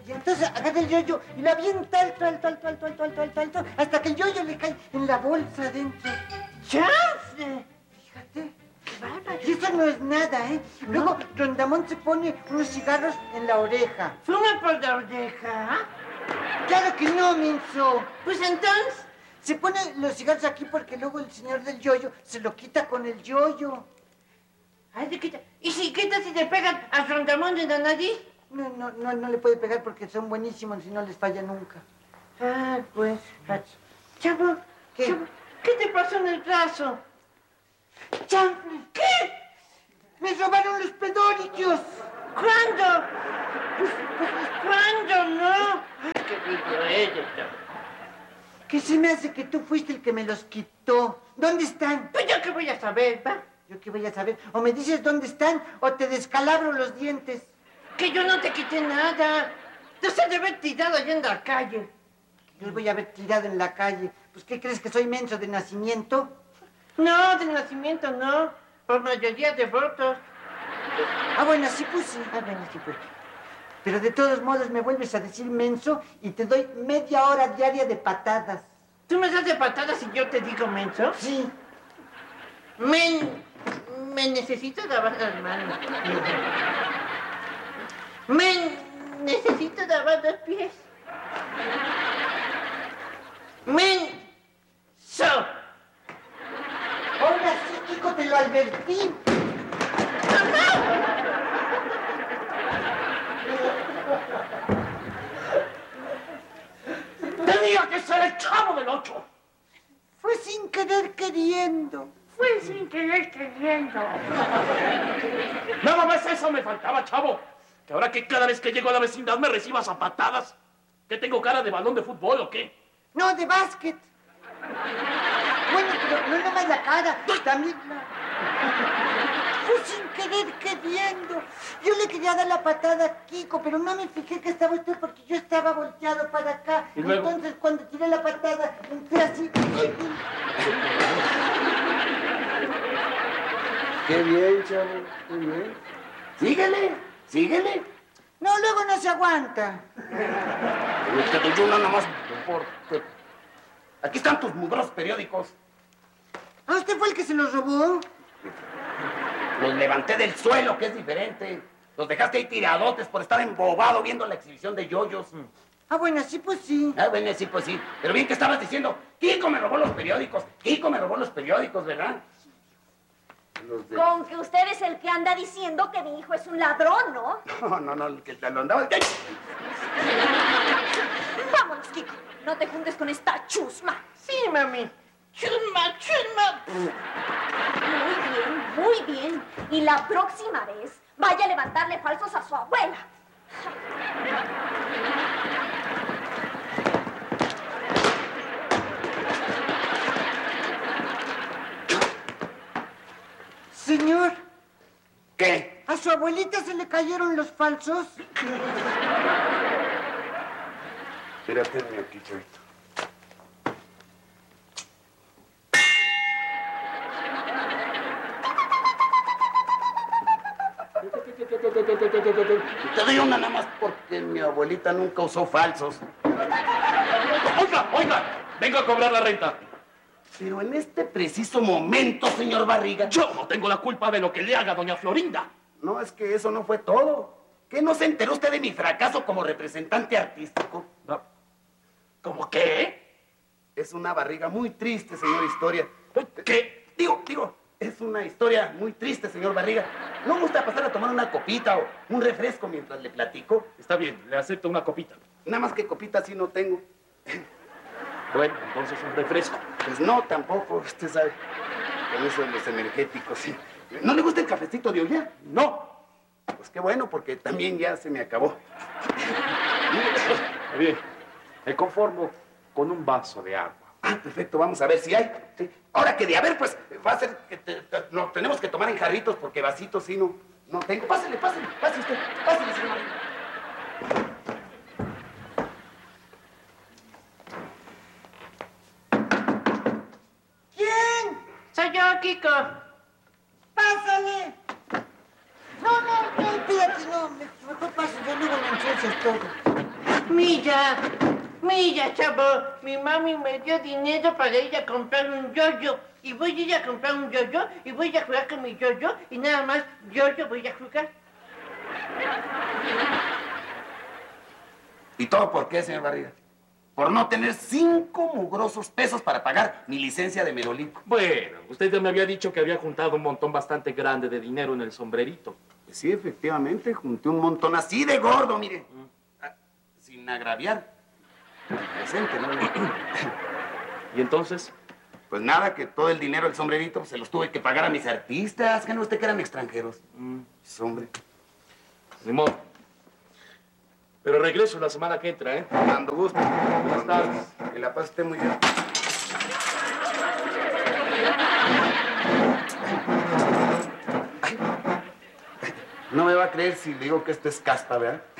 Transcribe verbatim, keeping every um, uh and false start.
Y entonces agarra el yoyo y lo avienta alto, alto, alto, alto, alto, alto, alto, alto, hasta que el yoyo le cae en la bolsa adentro. ¡Chance! Fíjate. Y eso no es nada, ¿eh? Luego, Rondamón se pone unos cigarros en la oreja. ¿Fuma por la oreja? ¡Claro que no, menso! Pues entonces... Se pone los cigarros aquí porque luego el señor del yoyo se lo quita con el yoyo. Ay, ¿de quita? ¿Y si quita si te pegan a Rondamón en la nariz? No, no, no, no le puede pegar porque son buenísimos y no les falla nunca. Ah, pues... Chavo, ¿qué? Chavo, ¿qué te pasó en el brazo? ¡Chanfle! ¿Qué? ¡Me robaron los pedorrillos! ¿Cuándo? Pues, pues, ¿cuándo, no? Ay, qué rico eres, Chavo. ¿Qué se me hace que tú fuiste el que me los quitó? ¿Dónde están? Pues yo qué voy a saber, ¿va? ¿Yo qué voy a saber? O me dices dónde están o te descalabro los dientes. Que yo no te quité nada. Te has de haber tirado allá en la calle. Yo voy a haber tirado en la calle. Pues, ¿qué crees, que soy menso de nacimiento? No, de nacimiento no. Por mayoría de votos. Ah, bueno, sí, pues sí. Ah, bueno, sí, pues. Pero de todos modos me vuelves a decir menso y te doy media hora diaria de patadas. ¿Tú me das de patadas si yo te digo menso? Sí. Men... Me necesito lavar las manos. Men... Necesito lavar los pies. Men... So. Ahora sí, Kiko, te lo advertí. Tenía que ser el Chavo del Ocho. Fue sin querer queriendo. Fue sin querer queriendo. Nada más eso me faltaba, Chavo. Que ahora que cada vez que llego a la vecindad me recibas a patadas. ¿Que tengo cara de balón de fútbol o qué? No, de básquet. Bueno, pero no nomás la cara, también la... Fue sin querer queriendo. Yo le quería dar la patada a Kiko, pero no me fijé que estaba usted porque yo estaba volteado para acá. ¿Y luego? Entonces, cuando tiré la patada, entré así. Qué bien, Chavo, qué bien. Síguele, síguele. No, luego no se aguanta. Te doy una nada más porque... Aquí están tus mugrosos periódicos. ¿A usted fue el que se los robó? Los levanté del suelo, que es diferente. Los dejaste ahí tiradotes por estar embobado viendo la exhibición de yoyos. Ah, bueno, sí, pues sí. Ah, bueno, sí, pues sí. Pero bien que estabas diciendo, Kiko me robó los periódicos. Kiko me robó los periódicos, ¿verdad? Los de... Con que usted es el que anda diciendo que mi hijo es un ladrón, ¿no? No, no, no, el que te lo andaba... Vámonos, Kiko. No te juntes con esta chusma. Sí, mami. Chusma, chusma. Muy bien, muy bien. Y la próxima vez vaya a levantarle falsos a su abuela. Señor, ¿Qué? ¿a su abuelita se le cayeron los falsos? Espérate aquí, chavito. Te doy una nada más porque mi abuelita nunca usó falsos. Oiga, oiga, vengo a cobrar la renta. Pero en este preciso momento, señor Barriga... Yo no tengo la culpa de lo que le haga doña Florinda. No, es que eso no fue todo. ¿Qué no se enteró usted de mi fracaso como representante artístico? No. ¿Cómo qué? Es una barriga muy triste, señor Historia. ¿Qué? Digo, digo, es una historia muy triste, señor Barriga. ¿No gusta pasar a tomar una copita o un refresco mientras le platico? Está bien, le acepto una copita. Nada más que copita sí no tengo. Bueno, entonces un refresco. Pues no, tampoco, usted sabe. Con eso de los energéticos, sí. ¿No le gusta el cafecito de olla? No. Pues qué bueno, porque también ya se me acabó. Está bien, me conformo con un vaso de agua. Ah, perfecto, vamos a ver si hay. Sí. Ahora que de haber, pues, va a ser que te, te, lo tenemos que tomar en jarritos, porque vasitos sí no, no tengo. Pásale, pásale, pásale usted, pásale, señor Barriga. ¿Quién? Soy yo, Kiko. ¡Pásale! No, no, no, espérate, no, mejor paso, yo luego me ensucias todo. Mira, mira, chavo, mi mami me dio dinero para ir a comprar un yoyo. Y voy a ir a comprar un yoyo y voy a jugar con mi yoyo y nada más yoyo voy a jugar. ¿Y todo por qué, señor Barriga? Por no tener cinco mugrosos pesos para pagar mi licencia de merolico. Bueno, usted ya me había dicho que había juntado un montón bastante grande de dinero en el sombrerito. Pues sí, efectivamente, junté un montón así de gordo, mire. Mm. Ah, sin agraviar. Presente, ¿no? ¿Y entonces? Pues nada, que todo el dinero del sombrerito se los tuve que pagar a mis artistas. ¿Qué no usted que eran extranjeros? Mm. Pues, hombre. Ni modo. Pero regreso la semana que entra, ¿eh? Cuando guste. Buenas tardes. Que la paz esté muy bien. Ay. No me va a creer si le digo que esto es caspa, ¿verdad?